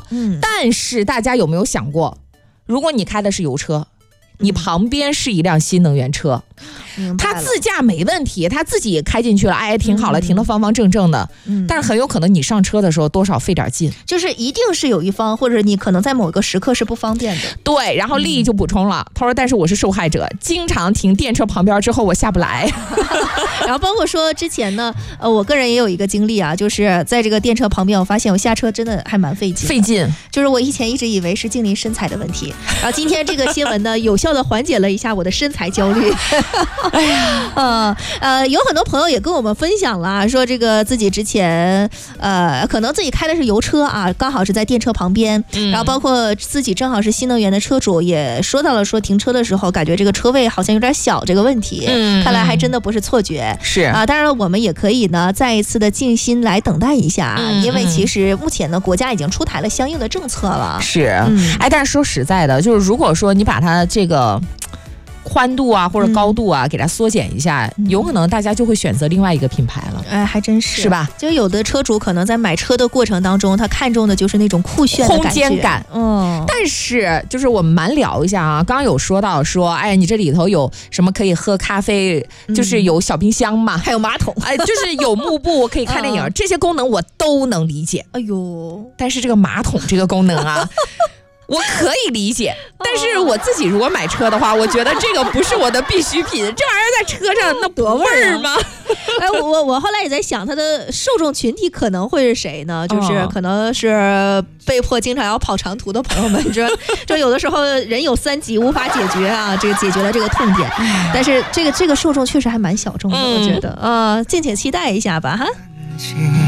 但是大家有没有想过，如果你开的是油车，你旁边是一辆新能源车，它自驾没问题，它自己开进去了，哎，停好了，停得方方正正的。但是很有可能你上车的时候多少费点劲， 就是一定是有一方或者你可能在某个时刻是不方便的。 对，然后丽丽就补充了，她说：“但是我是受害者，经常停电车旁边之后我下不来。” 然后包括说之前呢，我个人也有一个经历啊，就是在这个电车旁边，我发现我下车真的还蛮费劲。就是我以前一直以为是静林身材的问题，然后今天这个新闻呢，有效的缓解了一下我的身材焦虑。 哎呀， 有很多朋友也跟我们分享了，说这个自己之前可能自己开的是油车啊，刚好是在电车旁边，然后包括自己正好是新能源的车主，也说到了说停车的时候感觉这个车位好像有点小这个问题。看来还真的不是错觉。 是啊，当然了，我们也可以呢再一次的静心来等待一下，因为其实目前呢国家已经出台了相应的政策了。 是，哎，但是说实在的，就是如果说你把它这个宽度啊或者高度啊给它缩减一下，有可能大家就会选择另外一个品牌了。 哎，还真是， 是吧？ 就有的车主可能在买车的过程当中，他看中的就是那种酷炫的空间感。但是就是我们蛮聊一下啊，刚刚有说到说，哎，你这里头有什么可以喝咖啡，就是有小冰箱嘛， 还有马桶， 哎，就是有幕布可以看电影，这些功能我都能理解。 哎呦， 但是这个马桶这个功能啊。我可以理解，但是我自己如果买车的话，我觉得这个不是我的必需品，这玩意儿在车上那多味儿吗？ 哎，我后来也在想，它的受众群体可能会是谁呢？就是可能是被迫经常要跑长途的朋友们，这有的时候人有3急无法解决啊，这个解决了这个痛点，但是这个受众确实还蛮小众的，我觉得敬请期待一下吧哈。